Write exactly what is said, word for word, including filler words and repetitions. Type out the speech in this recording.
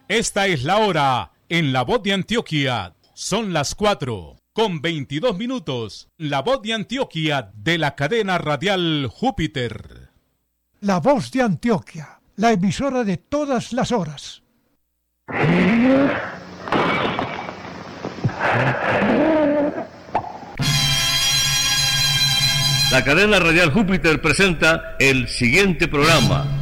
Esta es la hora en La Voz de Antioquia. Son las cuatro con veintidós minutos. La Voz de Antioquia de la cadena radial Júpiter. La Voz de Antioquia, la emisora de todas las horas. La cadena radial Júpiter presenta el siguiente programa.